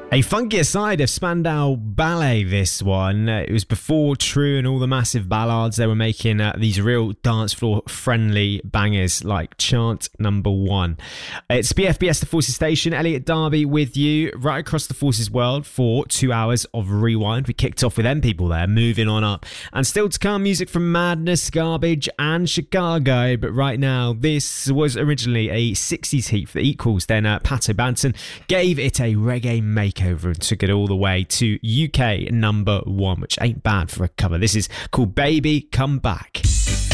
A funkier side of Spandau Ballet, this one. It was before True and all the massive ballads. They were making these real dance floor friendly bangers like Chant Number 1. It's BFBS The Forces Station. Elliot Darby with you right across the Forces world for 2 hours of Rewind. We kicked off with them people there, moving on up. And still to come, music from Madness, Garbage and Chicago. But right now, this was originally a 60s heat for the Equals. Then Pato Banton gave it a reggae makeover and took it all the way to UK number 1, which ain't bad for a cover. This is called Baby Come Back.